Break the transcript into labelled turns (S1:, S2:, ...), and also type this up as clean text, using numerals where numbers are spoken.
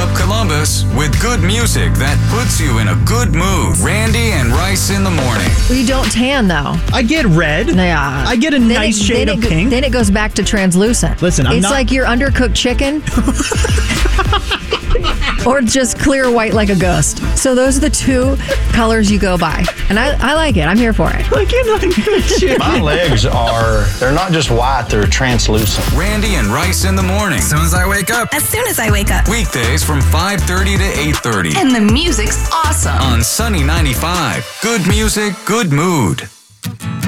S1: up Columbus with good music that puts you in a good mood. Randy and Rice in the morning.
S2: You don't tan, though.
S3: I get red.
S2: Yeah.
S3: I get a nice shade of pink.
S2: Then it goes back to translucent.
S3: Listen,
S2: it's like your undercooked chicken. Or just clear white like a ghost. So those are the two colors you go by. And I like it. I'm here for it.
S4: My legs they're not just white, they're translucent.
S1: Randy and Rice in the morning. As soon as I wake up.
S5: As soon as I wake up.
S1: Weekdays from 5:30 to 8:30.
S5: And the music's awesome.
S1: On Sunny 95. Good music, good mood.